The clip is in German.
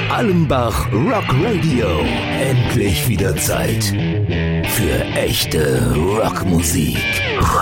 Allenbach Rock Radio. Endlich wieder Zeit für echte Rockmusik.